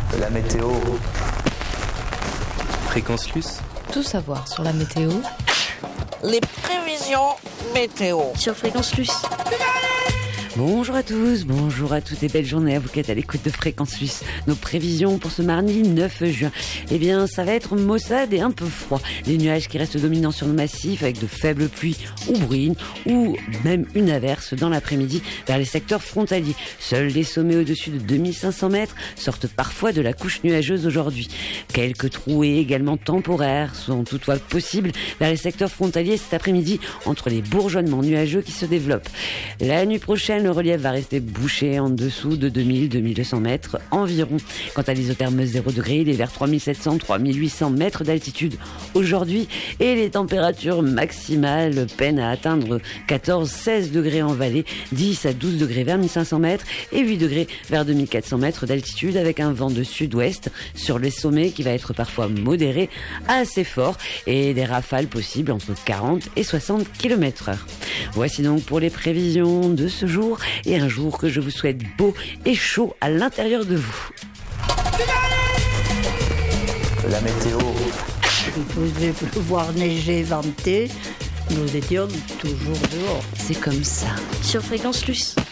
La météo. Fréquence Luce. Tout savoir sur la météo. Les prévisions météo Sur Fréquence Luce. Bonjour à tous, bonjour à toutes et belle journée à vous qui êtes à l'écoute de Fréquence Suisse. Nos prévisions pour ce mardi 9 juin. Eh bien, ça va être maussade et un peu froid. Des nuages qui restent dominants sur nos massifs avec de faibles pluies ou bruines ou même une averse dans l'après-midi vers les secteurs frontaliers. Seuls les sommets au-dessus de 2500 mètres sortent parfois de la couche nuageuse aujourd'hui. Quelques trouées également temporaires sont toutefois possibles vers les secteurs frontaliers cet après-midi entre les bourgeonnements nuageux qui se développent. La nuit prochaine, le relief va rester bouché en dessous de 2000-2200 mètres environ. Quant à l'isotherme 0 degré, il est vers 3700-3800 mètres d'altitude aujourd'hui et les températures maximales peinent à atteindre 14-16 degrés en vallée, 10 à 12 degrés vers 1500 mètres et 8 degrés vers 2400 mètres d'altitude avec un vent de sud-ouest sur les sommets qui va être parfois modéré à assez fort et des rafales possibles entre 40 et 60 km/h. Voici donc pour les prévisions de ce jour et un jour que je vous souhaite beau et chaud à l'intérieur de vous. La météo. Il faisait pleuvoir, neiger, venter. Nous étions toujours dehors. C'est comme ça. Sur Fréquence Luce.